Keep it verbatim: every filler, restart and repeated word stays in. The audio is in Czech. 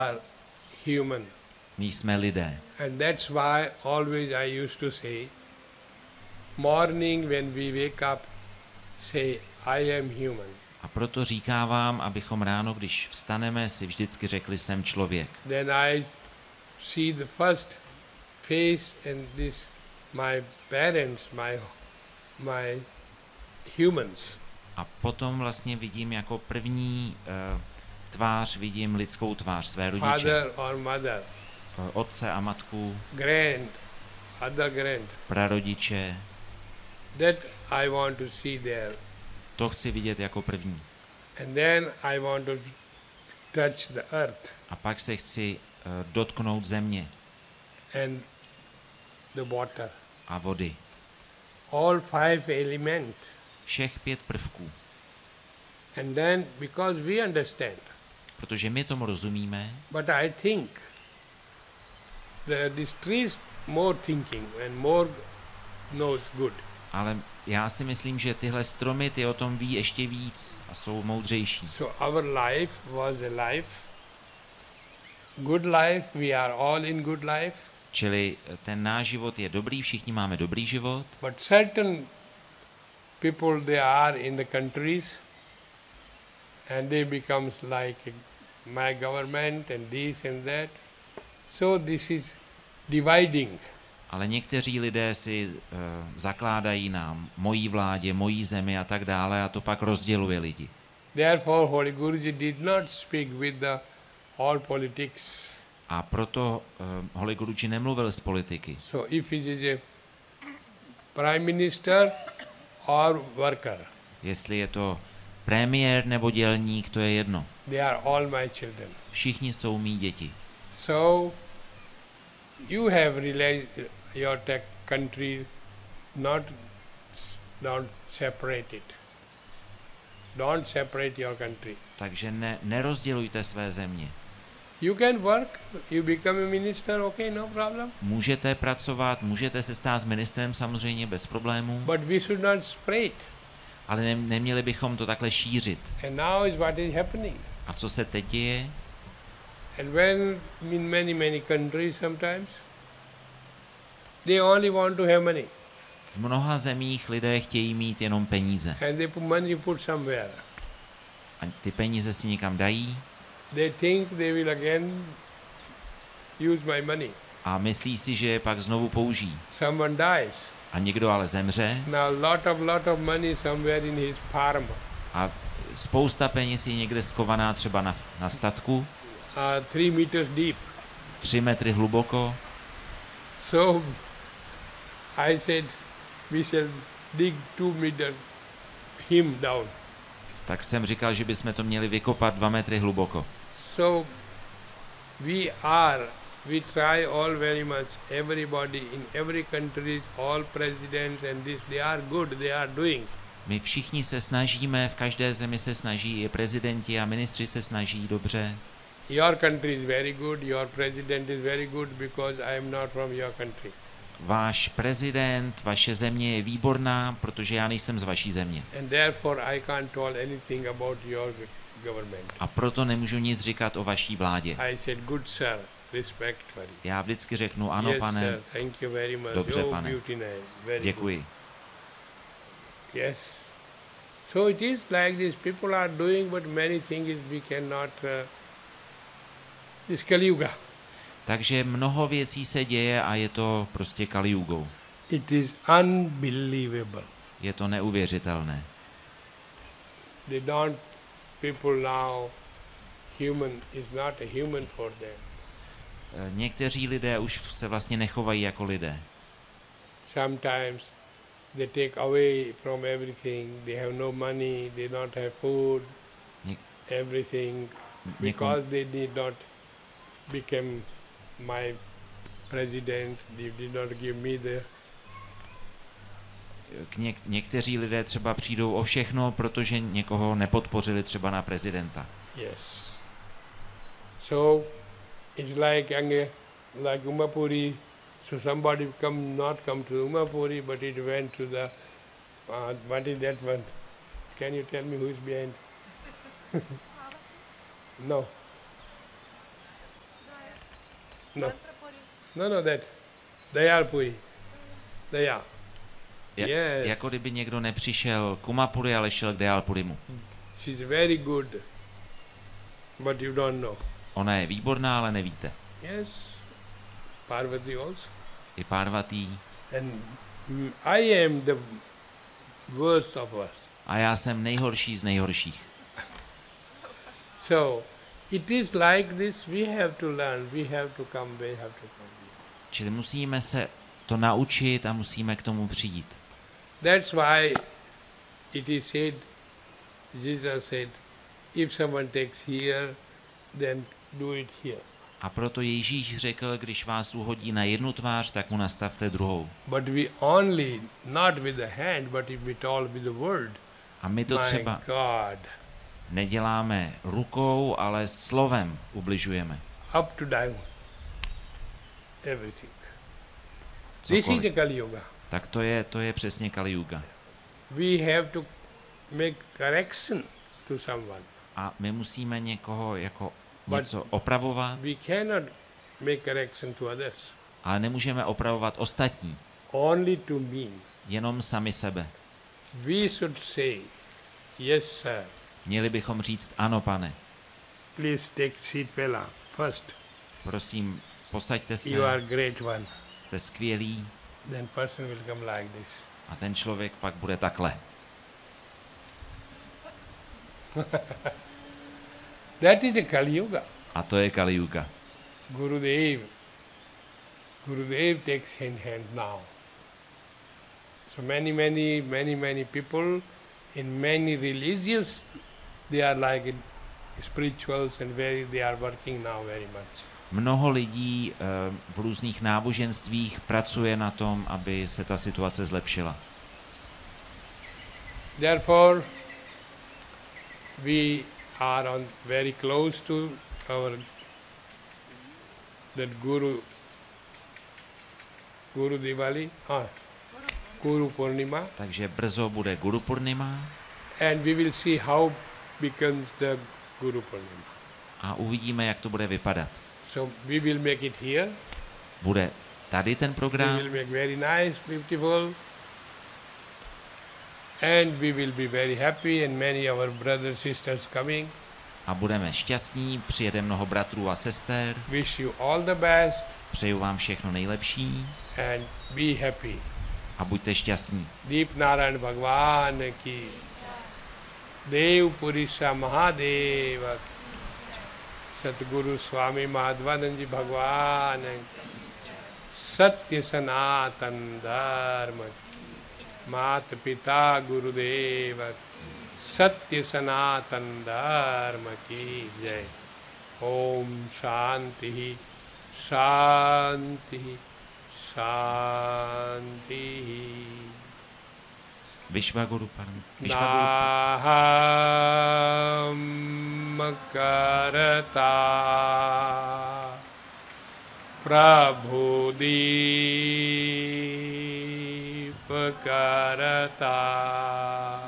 are human. My jsme lidé. And that's why always I used to say, morning when we wake up, say, I am human. A proto říkávám, abychom ráno, když vstaneme, si vždycky řekli, jsem člověk. Then I see the first face and this, my parents, my, my humans. A potom vlastně vidím jako první uh, tvář, vidím lidskou tvář, své rodiče. Father or mother. Uh, otce a matku. Grand, other grand. Prarodiče. That I want to see there. To chci vidět jako první. And then I want to touch the earth. A pak se chci uh, dotknout země. And the water. A vody. All five elements. Všech pět prvků. And then, because we understand. Protože my tomu rozumíme. But I think that these trees more thinking and more knows good. Ale já si myslím, že tyhle stromy, ty o tom ví ještě víc a jsou moudřejší. So our life was a life, good life, we are all in good life. Čili ten náš život je dobrý, všichni máme dobrý život. But certain people, they are in the countries and they becomes like my government and this and that. So this is dividing. Ale někteří lidé si uh, zakládají na mojí vládě, mojí zemi a tak dále a to pak rozděluje lidi. Therefore Holy Guruji did not speak with the all politics. A proto uh, Holy Guruji nemluvil z politiky. So if it is a prime minister or worker. Jestli je to premiér nebo dělník, to je jedno. They are all my children. Všichni jsou mý děti. So you have realized your tech country, not don't separate it. Don't separate your country. Takže ne, nerozdělujte své země. You can work, you become a minister, okay, no problem. Můžete pracovat, můžete se stát ministrem samozřejmě bez problémů. But we should not spread. Ale ne, neměli bychom to takhle šířit. And now is what is happening. A co se teď děje? And when in many many countries sometimes they only want to have money. V mnoha zemích lidé chtějí mít jenom peníze. And they put money put somewhere. A ty peníze si někam dají. They think they will again use my money. A myslí si, že je pak znovu použijí. Someone dies. A někdo ale zemře. Now lot of lot of money somewhere in his farm. A spousta peněz je někde skovaná třeba na, na statku. Uh, three meters deep. Tři metry hluboko. So I said we shall dig two meters him down. Tak jsem říkal, že bychom to měli vykopat dva metry hluboko. So we are, we try all very much, everybody in every country, all presidents and this, they are good, they are doing. My všichni se snažíme, v každé zemi se snaží, i prezidenti a ministři se snaží dobře. Your country is very good, your president is very good because I am not from your country. Váš prezident, vaše země je výborná, protože já nejsem z vaší země. And therefore I can't tell anything about your government. A proto nemůžu nic říkat o vaší vládě. I said, good sir, respect for you. Já vždycky řeknu, ano, yes, pane, sir, thank you very much. dobře, Oh, pane, beauty name. Very děkuji. Good. Yes. So it is like this, people are doing, but many things we cannot, uh, this Kali Yuga. Takže mnoho věcí se děje a je to prostě Kali Jugou. It is unbelievable. Je to neuvěřitelné. They don't, people now, human is not a human for them. Někteří lidé už se vlastně nechovají jako lidé. Sometimes they take away from everything, they have no money, they don't have food, Něk- everything, někom- because they did not become my president, they did not give me the... K něk- někteří lidé třeba přijdou o všechno, protože někoho nepodpořili třeba na prezidenta. Yes. So it's like like Umapuri. So somebody come not come to Umapuri, but it went to the uh, what is that one? Can you tell me who is behind? No. No. No, no, that. Dayalpuri. Daya. Ja, Yes. Jako kdyby někdo nepřišel k Umapuri, ale šel k Dayalpurimu. She's very good, but you don't know. Ona je výborná, ale nevíte. Yes. Parvati also. I Parvatý. And mm, I am the worst of us. A já jsem nejhorší z nejhorších. So, it is like this, we have to learn, we have to come, we have to come. Čili musíme se to naučit a musíme k tomu přijít. That's why it is said, Jesus said, if someone takes here, then do it here. A proto Ježíš řekl, když vás uhodí na jednu tvář, tak mu nastavte druhou. But we only, not with the hand, but if we talk with the word. A my to My třeba God, neděláme rukou, ale slovem ubližujeme. up to down, everything. This is Cokoliv. a Kali Yuga. Tak to je, to je přesně Kali Yuga. We have to make correction to someone. A my musíme někoho jako But- něco opravovat, We cannot make correction to others, ale nemůžeme opravovat ostatní, only to me. jenom sami sebe. We should say, yes sir, Měli bychom říct, ano pane, please take seat Pela first. prosím, posaďte se, You are great one. jste skvělí, Then person will come like this. a ten člověk pak bude takhle. That is the Kali Yuga. A to je Kali Yuga. Gurudev. Gurudev takes in hand now. So many, many, many, many people in many religious, they are like in spirituals and very, they are working now very much. Mnoho lidí eh, v různých náboženstvích pracuje na tom, aby se ta situace zlepšila. Therefore, we are on very close to our that Guru Guru Diwali, ah, Guru Purnima, Takže brzo bude Guru Purnima and we will see how becomes the Guru Purnima. a uvidíme, jak to bude vypadat. So we will make it here. Bude tady ten We program, will make very nice, beautiful, and we will be very happy. And many our brothers sisters coming. a budeme šťastní, přijede mnoho bratrů a sester, Wish you all the best přeju vám všechno nejlepší and be happy. a buďte šťastní. दीप नारायण भगवान की, देव पुरुषा महादेव की, सतगुरु स्वामी माधवानंद जी भगवान की, सत्य सनातन धर्म की, मात पिता गुरुदेव की, सत्य सनातन धर्म की जय। ओम शांति शांति शांति। Vishvaguru Param. Vishvaguru नाहं करता प्रभु दीप करता